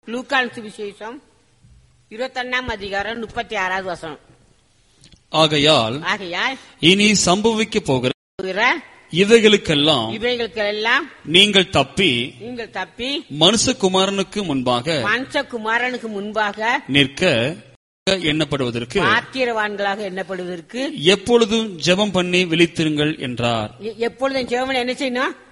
லூக்கான் சுவிசேஷம் 21 அதிகாரம் 36வது வசனம். ஆகையால் இனி சம்பவிக்க போகிற இவைகளுக்கெல்லாம் நீங்கள் தப்பி மனுஷகுமாரனுக்கு முன்பாக நிற்க எண்ணப்படுவதற்கு ஆத்திரவான்களாக எண்ணப்படுவதற்கு எப்பொழுதும் ஜெபம் பண்ணி விழித்திருங்கள் என்றார். எப்பொழுதும் ஜெபம் என்ன செய்யணும்?